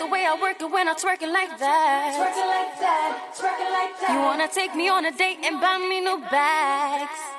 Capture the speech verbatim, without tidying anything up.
way I work it when I'm twerking like that. Twerking like that, twerking like that. You wanna take me on a date and buy me new bags.